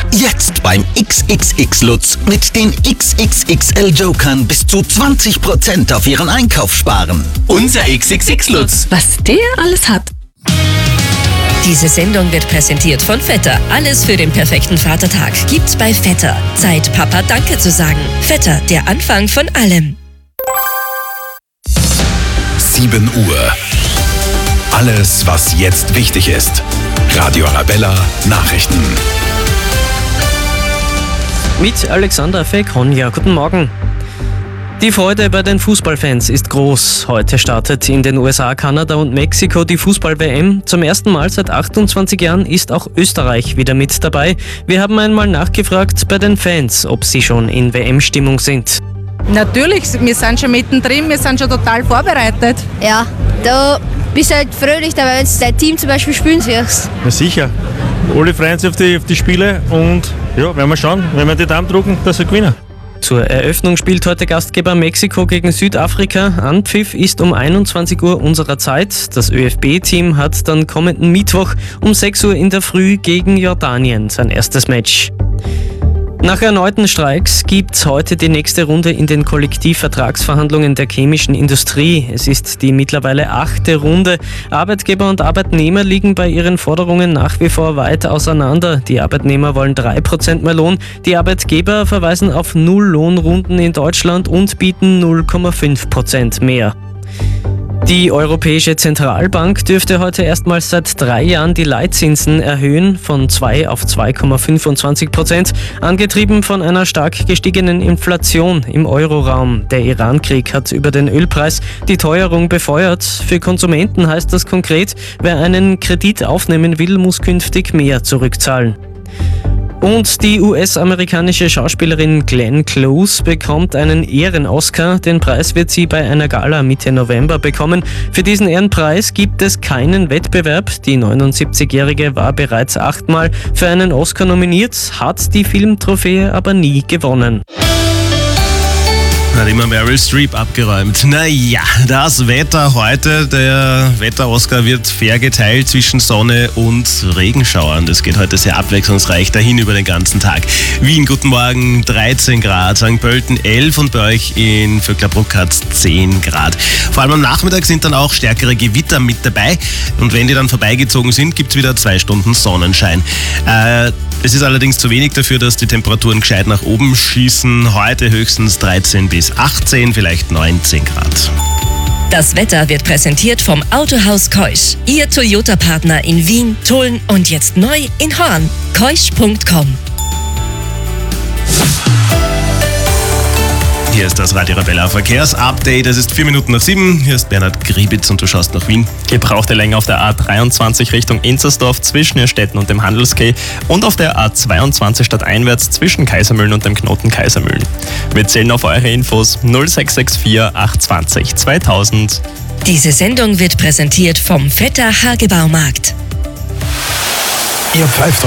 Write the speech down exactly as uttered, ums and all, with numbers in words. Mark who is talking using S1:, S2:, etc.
S1: Jetzt beim X X X Lutz mit den X X X L Jokern bis zu zwanzig Prozent auf Ihren Einkauf sparen. Unser X X X Lutz.
S2: Was der alles hat.
S3: Diese Sendung wird präsentiert von Vetter. Alles für den perfekten Vatertag gibt's bei Vetter. Zeit, Papa Danke zu sagen. Vetter, der Anfang von allem.
S4: sieben Uhr. Alles, was jetzt wichtig ist. Radio Arabella Nachrichten.
S5: Mit Alexander Fekonja. Guten Morgen. Die Freude bei den Fußballfans ist groß. Heute startet in den U S A, Kanada und Mexiko die Fußball-W M. Zum ersten Mal seit achtundzwanzig Jahren ist auch Österreich wieder mit dabei. Wir haben einmal nachgefragt bei den Fans, ob sie schon in W M-Stimmung sind.
S6: Natürlich, wir sind schon mittendrin, wir sind schon total vorbereitet.
S7: Ja, da bist du halt fröhlich, wenn du dein Team zum Beispiel spielen siehst.
S8: Ja, sicher. Alle freuen sich auf die, auf die Spiele und ja, werden wir schauen, wenn wir die Daumen drucken, dass wir gewinnen.
S5: Zur Eröffnung spielt heute Gastgeber Mexiko gegen Südafrika. Anpfiff ist um einundzwanzig Uhr unserer Zeit. Das Ö F B-Team hat dann kommenden Mittwoch um sechs Uhr in der Früh gegen Jordanien sein erstes Match. Nach erneuten Streiks gibt's heute die nächste Runde in den Kollektivvertragsverhandlungen der chemischen Industrie. Es ist die mittlerweile achte Runde. Arbeitgeber und Arbeitnehmer liegen bei ihren Forderungen nach wie vor weit auseinander. Die Arbeitnehmer wollen drei Prozent mehr Lohn, die Arbeitgeber verweisen auf Null-Lohnrunden in Deutschland und bieten null Komma fünf Prozent mehr. Die Europäische Zentralbank dürfte heute erstmals seit drei Jahren die Leitzinsen erhöhen, von zwei auf zwei Komma fünfundzwanzig Prozent, angetrieben von einer stark gestiegenen Inflation im Euroraum. Der Iran-Krieg hat über den Ölpreis die Teuerung befeuert. Für Konsumenten heißt das konkret, wer einen Kredit aufnehmen will, muss künftig mehr zurückzahlen. Und die U S-amerikanische Schauspielerin Glenn Close bekommt einen Ehren-Oscar. Den Preis wird sie bei einer Gala Mitte November bekommen. Für diesen Ehrenpreis gibt es keinen Wettbewerb. Die neunundsiebzigjährige war bereits achtmal für einen Oscar nominiert, hat die Filmtrophäe aber nie gewonnen.
S9: Hat immer Meryl Streep abgeräumt. Naja, das Wetter heute, der Wetter-Oscar wird fair geteilt zwischen Sonne und Regenschauern. Das geht heute sehr abwechslungsreich dahin über den ganzen Tag. Wien, guten Morgen, dreizehn Grad, Sankt Pölten elf und bei euch in Vöcklerbruck hat es zehn Grad. Vor allem am Nachmittag sind dann auch stärkere Gewitter mit dabei und wenn die dann vorbeigezogen sind, gibt es wieder zwei Stunden Sonnenschein. Äh, es ist allerdings zu wenig dafür, dass die Temperaturen gescheit nach oben schießen. Heute höchstens dreizehn bis achtzehn, vielleicht neunzehn Grad.
S3: Das Wetter wird präsentiert vom Autohaus Keusch. Ihr Toyota-Partner in Wien, Tulln und jetzt neu in Horn. keusch punkt com.
S9: Hier ist das Radio Arabella Verkehrsupdate. Es ist vier Minuten nach sieben. Hier ist Bernhard Griebitz und du schaust nach Wien.
S10: Gebrauchte Länge auf der A dreiundzwanzig Richtung Inzersdorf zwischen Irrstetten und dem Handelskeh und auf der A zweiundzwanzig stadteinwärts zwischen Kaisermühlen und dem Knoten Kaisermühlen. Wir zählen auf eure Infos null sechs sechs vier acht zwei null zweitausend.
S3: Diese Sendung wird präsentiert vom Vetter Hagebaumarkt.
S4: Ihr pfeift